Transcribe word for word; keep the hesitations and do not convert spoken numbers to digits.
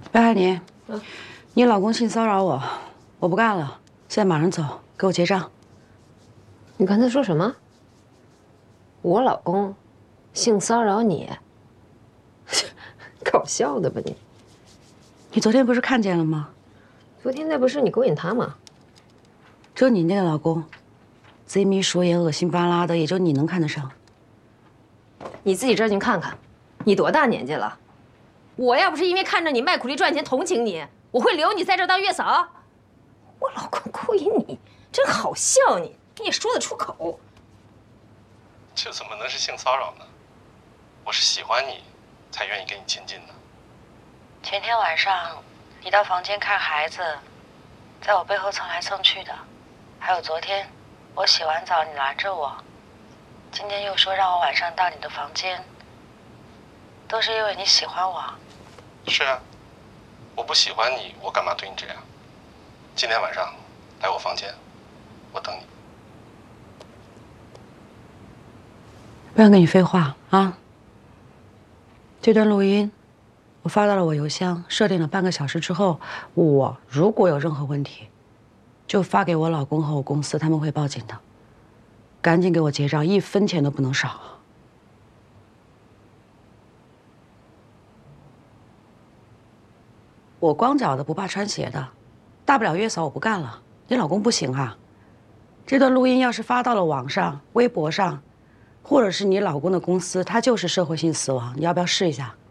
白海宁，嗯，你老公性骚扰我，我不干了，现在马上走，给我结账。 你刚才说什么？我老公性骚扰你？搞笑的吧你？ 你昨天不是看见了吗？ 昨天那不是你勾引他吗？ 就你那个老公，贼眉鼠眼、恶心巴拉的，也就你能看得上。 你自己照镜看看，你多大年纪了？我要不是因为看着你卖苦力赚钱同情你，我会留你在这儿当月嫂？我老公勾引你，真好笑你，你也说得出口？ 这怎么能是性骚扰呢？我是喜欢你，才愿意跟你亲近的。 前天晚上，你到房间看孩子，在我背后蹭来蹭去的，还有昨天，我洗完澡你拦着我，今天又说让我晚上到你的房间，都是因为你喜欢我。 是啊，我不喜欢你，我干嘛对你这样？今天晚上来我房间，我等你。 不想跟你废话啊！这段录音我发到了我邮箱，设定了半个小时之后，我如果有任何问题，就发给我老公和我公司，他们会报警的。赶紧给我结账，一分钱都不能少。我光脚的不怕穿鞋的，大不了月嫂我不干了，你老公不行啊！这段录音要是发到了网上、微博上，或者是你老公的公司，他就是社会性死亡，你要不要试一下？